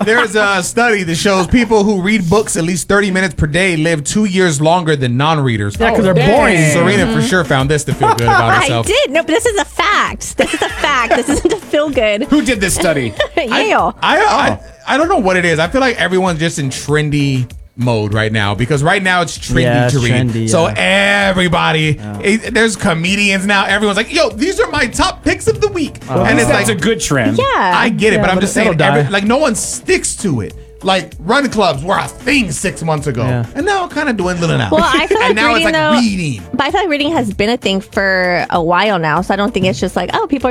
There's a study that shows people who read books at least 30 minutes per day live 2 years longer than non-readers. Yeah, because they're boring. Serena for sure found this to feel good about herself. I did. No, but this is a fact. This is a fact. This isn't a feel good. Who did this study? Yale. I don't know what it is. I feel like everyone's just in trendy mode right now because right now it's trendy to read. Trendy, so everybody, there's comedians now. Everyone's like, "Yo, these are my top picks of the week," and it's That's like a good trend. Yeah. I get it, but I'm just saying, it'll die. like no one sticks to it. Like run clubs were a thing 6 months ago, and now kind of dwindling out. Well, I feel like and now reading, it's like though, reading. But I feel like reading has been a thing for a while now, so I don't think it's just like, oh, people are